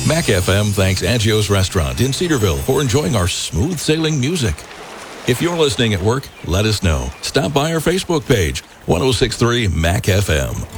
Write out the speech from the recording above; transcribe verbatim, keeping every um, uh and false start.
Mac F M thanks Angio's Restaurant in Cedarville for enjoying our smooth sailing music. If you're listening at work, let us know. Stop by our Facebook page, ten sixty-three Mac F M.